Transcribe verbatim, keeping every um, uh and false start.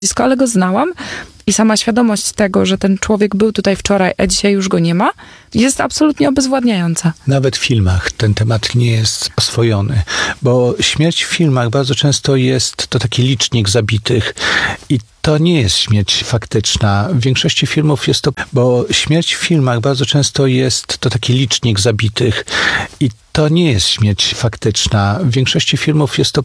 blisko, ale go znałam i sama świadomość tego, że ten człowiek był tutaj wczoraj, a dzisiaj już go nie ma, jest absolutnie obezwładniająca. Nawet w filmach ten temat nie jest oswojony, bo śmierć w filmach bardzo często jest to taki licznik zabitych i to nie jest śmierć faktyczna. W większości filmów jest to, bo śmierć w filmach bardzo często jest to taki licznik zabitych i to nie jest śmierć faktyczna. W większości filmów jest to